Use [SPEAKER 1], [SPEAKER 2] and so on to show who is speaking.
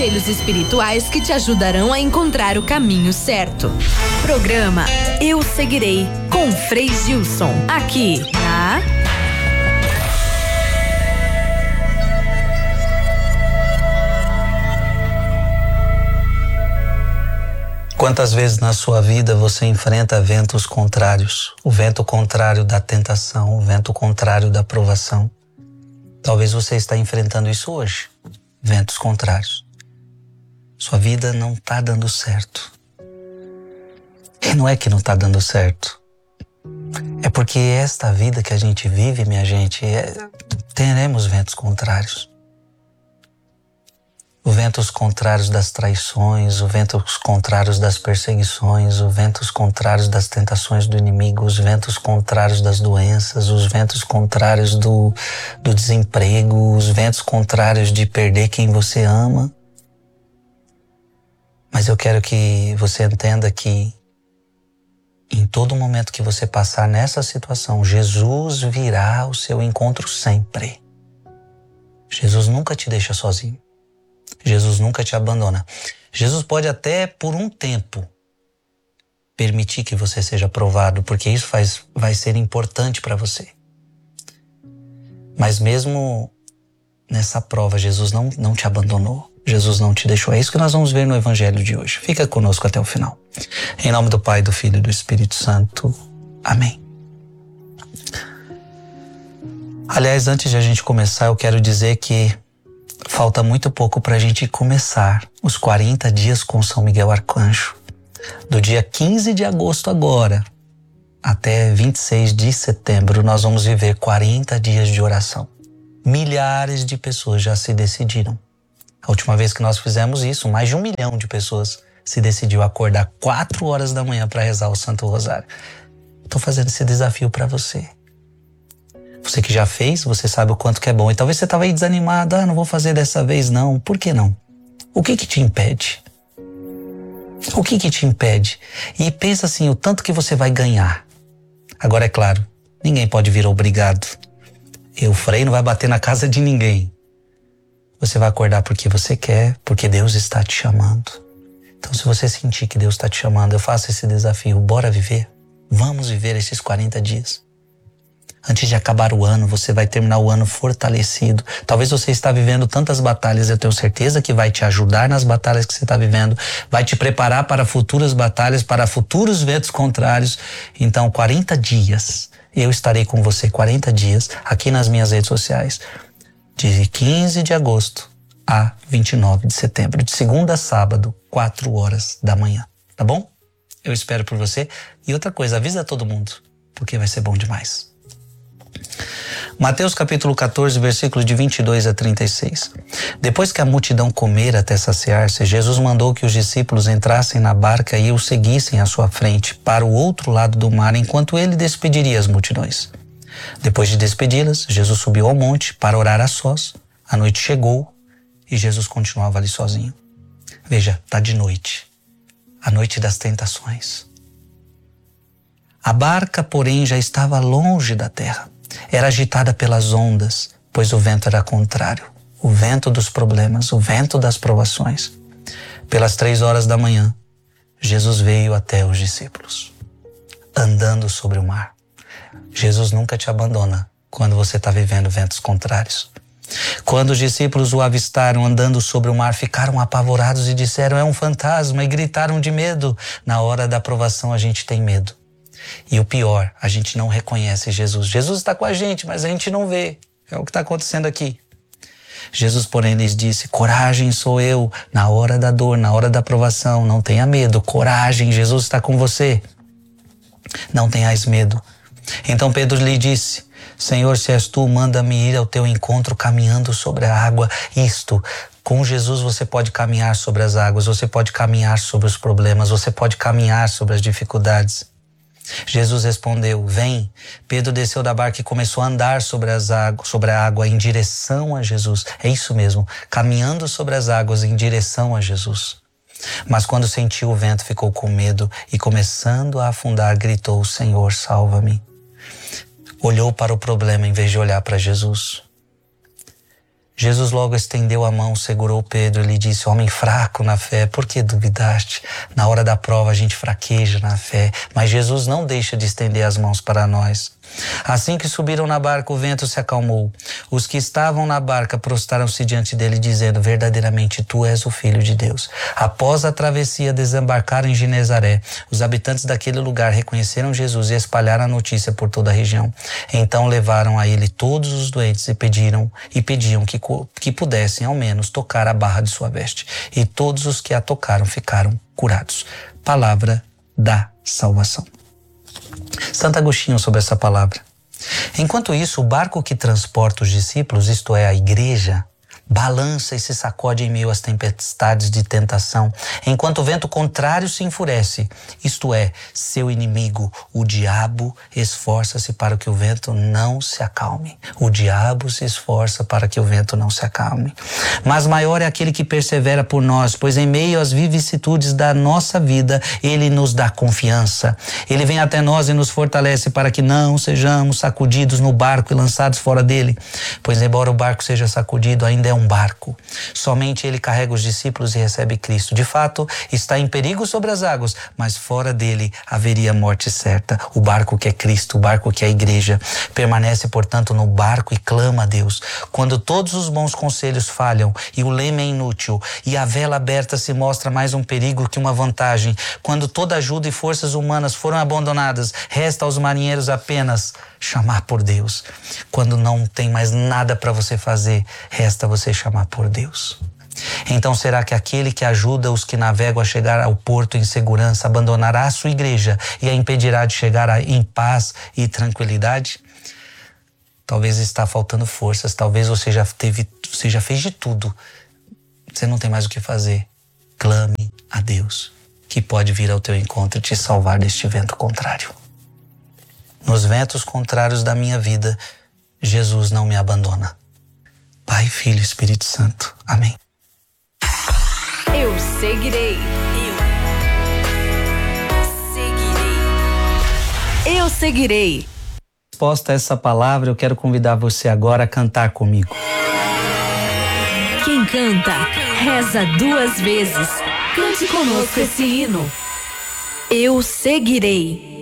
[SPEAKER 1] conselhos espirituais que te ajudarão a encontrar o caminho certo. Programa Eu Seguirei, com Frei Gilson, aqui na...
[SPEAKER 2] Quantas vezes na sua vida você enfrenta ventos contrários? O vento contrário da tentação, o vento contrário da provação. Talvez você está enfrentando isso hoje. Ventos contrários. Sua vida não está dando certo. E não é que não está dando certo. É porque esta vida que a gente vive, minha gente, teremos ventos contrários. Os ventos contrários das traições, os ventos contrários das perseguições, os ventos contrários das tentações do inimigo, os ventos contrários das doenças, os ventos contrários do desemprego, os ventos contrários de perder quem você ama. Mas eu quero que você entenda que em todo momento que você passar nessa situação, Jesus virá ao seu encontro sempre. Jesus nunca te deixa sozinho. Jesus nunca te abandona. Jesus pode até por um tempo permitir que você seja provado, porque isso vai ser importante para você. Mas mesmo nessa prova, Jesus não te abandonou. Jesus não te deixou. É isso que nós vamos ver no Evangelho de hoje. Fica conosco até o final. Em nome do Pai, do Filho e do Espírito Santo. Amém. Aliás, antes de a gente começar, eu quero dizer que falta muito pouco para a gente começar os 40 dias com São Miguel Arcanjo. Do dia 15 de agosto agora até 26 de setembro, nós vamos viver 40 dias de oração. Milhares de pessoas já se decidiram. A última vez que nós fizemos isso, mais de 1 milhão de pessoas se decidiu acordar 4 horas da manhã para rezar o Santo Rosário. Estou fazendo esse desafio para você. Você que já fez, você sabe o quanto que é bom. E talvez você estava aí desanimado. Não vou fazer dessa vez não. Por que não? O que te impede? O que te impede? E pensa assim, o tanto que você vai ganhar. Agora é claro, ninguém pode vir obrigado. O Frei não vai bater na casa de ninguém. Você vai acordar porque você quer, porque Deus está te chamando. Então se você sentir que Deus está te chamando, eu faço esse desafio. Bora viver? Vamos viver esses 40 dias. Antes de acabar o ano, você vai terminar o ano fortalecido. Talvez você está vivendo tantas batalhas, eu tenho certeza que vai te ajudar nas batalhas que você está vivendo, vai te preparar para futuras batalhas, para futuros ventos contrários. Então, 40 dias, eu estarei com você 40 dias aqui nas minhas redes sociais, de 15 de agosto a 29 de setembro, de segunda a sábado, 4 horas da manhã, tá bom? Eu espero por você. E outra coisa, avisa todo mundo, porque vai ser bom demais. Mateus capítulo 14, versículos de 22 a 36. Depois que a multidão comera até saciar-se, Jesus mandou que os discípulos entrassem na barca e o seguissem à sua frente para o outro lado do mar, enquanto ele despediria as multidões. Depois de despedi-las, Jesus subiu ao monte para orar a sós. A noite chegou e Jesus continuava ali sozinho. Veja, está de noite, a noite das tentações. A barca, porém, já estava longe da terra. Era agitada pelas ondas, pois o vento era contrário. O vento dos problemas, o vento das provações. Pelas 3 horas da manhã, Jesus veio até os discípulos, andando sobre o mar. Jesus nunca te abandona quando você está vivendo ventos contrários. Quando os discípulos o avistaram andando sobre o mar, ficaram apavorados e disseram: é um fantasma, e gritaram de medo. Na hora da provação a gente tem medo. E o pior, a gente não reconhece Jesus. Jesus está com a gente, mas a gente não vê. É o que está acontecendo aqui. Jesus, porém, lhes disse: coragem, sou eu. Na hora da dor, na hora da provação, não tenha medo. Coragem, Jesus está com você. Não tenhais medo. Então Pedro lhe disse: Senhor, se és tu, manda-me ir ao teu encontro caminhando sobre a água. Com Jesus você pode caminhar sobre as águas, você pode caminhar sobre os problemas, você pode caminhar sobre as dificuldades. Jesus respondeu: vem. Pedro desceu da barca e começou a andar sobre a água em direção a Jesus. É isso mesmo, caminhando sobre as águas em direção a Jesus. Mas quando sentiu o vento, ficou com medo e, começando a afundar, gritou: Senhor, salva-me. Olhou para o problema em vez de olhar para Jesus. Jesus logo estendeu a mão, segurou Pedro e lhe disse: homem fraco na fé, por que duvidaste? Na hora da prova a gente fraqueja na fé, mas Jesus não deixa de estender as mãos para nós. Assim que subiram na barca, o vento se acalmou. Os que estavam na barca prostraram-se diante dele, dizendo: verdadeiramente tu és o Filho de Deus. Após a travessia, desembarcaram em Genezaré. Os habitantes daquele lugar reconheceram Jesus e espalharam a notícia por toda a região. Então levaram a ele todos os doentes e pediam que pudessem ao menos tocar a barra de sua veste. E todos os que a tocaram ficaram curados. Palavra da salvação. Santo Agostinho sobre essa palavra. Enquanto isso, o barco que transporta os discípulos, isto é, a igreja, balança e se sacode em meio às tempestades de tentação, enquanto o vento contrário se enfurece, isto é, seu inimigo, o diabo, esforça-se para que o vento não se acalme. O diabo se esforça para que o vento não se acalme. Mas maior é aquele que persevera por nós, pois em meio às vicissitudes da nossa vida, ele nos dá confiança. Ele vem até nós e nos fortalece para que não sejamos sacudidos no barco e lançados fora dele. Pois embora o barco seja sacudido, ainda é um barco. Somente ele carrega os discípulos e recebe Cristo. De fato, está em perigo sobre as águas, mas fora dele haveria morte certa. O barco que é Cristo, o barco que é a igreja, permanece, portanto, no barco e clama a Deus. Quando todos os bons conselhos falham e o leme é inútil e a vela aberta se mostra mais um perigo que uma vantagem, quando toda ajuda e forças humanas foram abandonadas, resta aos marinheiros apenas chamar por Deus. Quando não tem mais nada para você fazer, resta você chamar por Deus. Então será que aquele que ajuda os que navegam a chegar ao porto em segurança abandonará a sua igreja e a impedirá de chegar em paz e tranquilidade? Talvez está faltando forças, talvez você já fez de tudo. Você não tem mais o que fazer. Clame a Deus, que pode vir ao teu encontro e te salvar deste vento contrário. Nos ventos contrários da minha vida, Jesus não me abandona. Pai, Filho e Espírito Santo. Amém.
[SPEAKER 1] Eu seguirei. Eu seguirei.
[SPEAKER 2] Resposta a essa palavra, eu quero convidar você agora a cantar comigo.
[SPEAKER 1] Quem canta, reza 2 vezes. Cante conosco esse hino. Eu seguirei.